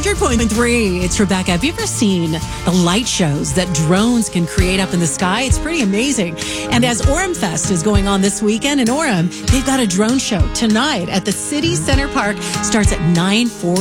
100.3. It's Rebecca. Have you ever seen the light shows that drones can create up in the sky? It's pretty amazing. And as Orem Fest is going on this weekend in Orem, they've got a drone show tonight at the City Center Park. Starts at 9:40.